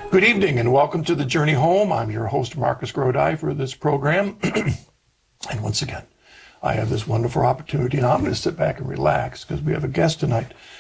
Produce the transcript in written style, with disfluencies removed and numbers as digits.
Good evening and welcome to The Journey Home. I'm your host, Marcus Grodi, for this program. And once again, I have this wonderful opportunity, and I'm going to sit back and relax because we have a guest tonight